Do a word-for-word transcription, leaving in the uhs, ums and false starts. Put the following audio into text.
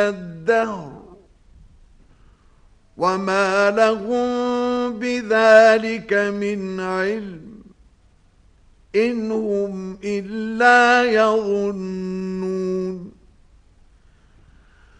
الدهر وما لهم بذلك من علم إن هم إلا يظنون.